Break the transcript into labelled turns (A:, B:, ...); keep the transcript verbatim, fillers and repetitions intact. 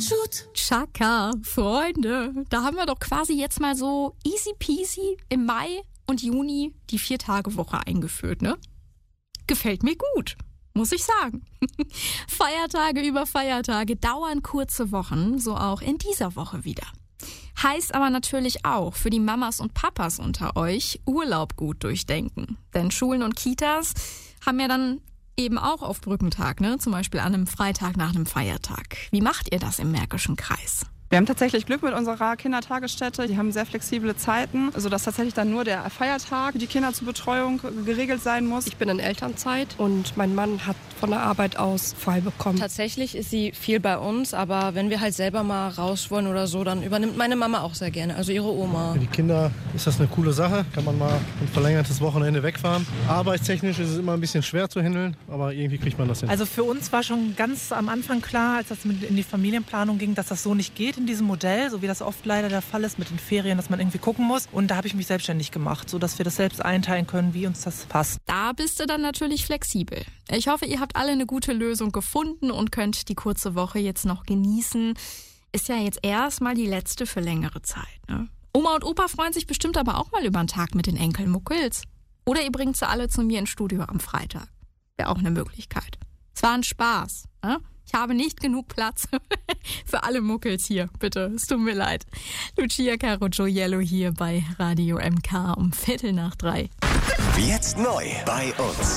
A: Chaka, Freunde, da haben wir doch quasi jetzt mal so easy peasy im Mai und Juni die Vier-Tage-Woche eingeführt, ne? Gefällt mir gut, muss ich sagen. Feiertage über Feiertage dauern kurze Wochen, so auch in dieser Woche wieder. Heißt aber natürlich auch für die Mamas und Papas unter euch, Urlaub gut durchdenken. Denn Schulen und Kitas haben ja dann eben auch auf Brückentag, ne? Zum Beispiel an einem Freitag nach einem Feiertag. Wie macht ihr das im Märkischen Kreis?
B: Wir haben tatsächlich Glück mit unserer Kindertagesstätte. Die haben sehr flexible Zeiten, sodass tatsächlich dann nur der Feiertag für die Kinder zur Betreuung geregelt sein muss.
C: Ich bin in Elternzeit und mein Mann hat von der Arbeit aus frei bekommen.
D: Tatsächlich ist sie viel bei uns, aber wenn wir halt selber mal raus wollen oder so, dann übernimmt meine Mama auch sehr gerne, also ihre Oma.
E: Für die Kinder ist das eine coole Sache, kann man mal ein verlängertes Wochenende wegfahren. Arbeitstechnisch ist es immer ein bisschen schwer zu handeln, aber irgendwie kriegt man das hin.
F: Also für uns war schon ganz am Anfang klar, als das in die Familienplanung ging, dass das so nicht geht in diesem Modell, so wie das oft leider der Fall ist mit den Ferien, dass man irgendwie gucken muss. Und da habe ich mich selbstständig gemacht, sodass wir das selbst einteilen können, wie uns das passt.
A: Da bist du dann natürlich flexibel. Ich hoffe, ihr habt alle eine gute Lösung gefunden und könnt die kurze Woche jetzt noch genießen. Ist ja jetzt erstmal die letzte für längere Zeit, ne? Oma und Opa freuen sich bestimmt aber auch mal über einen Tag mit den Enkelmuckels. Oder ihr bringt sie alle zu mir ins Studio am Freitag. Wäre auch eine Möglichkeit. Es war ein Spaß, ne? Ich habe nicht genug Platz für alle Muckels hier, bitte. Es tut mir leid. Lucia Caro Gioiello hier bei Radio M K um Viertel nach drei.
G: Jetzt neu bei uns.